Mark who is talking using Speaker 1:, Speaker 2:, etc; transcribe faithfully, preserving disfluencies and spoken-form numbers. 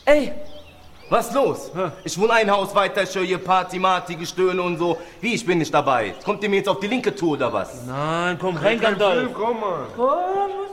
Speaker 1: Ey, was los? Ich wohne ein Haus weiter, ich höre hier Party, Marty, Gestöhne und so. Wie, ich bin nicht dabei. Kommt ihr mir jetzt auf die linke Tour oder was?
Speaker 2: Nein, komm rein, Gandalf.
Speaker 3: Komm mal.
Speaker 2: Komm,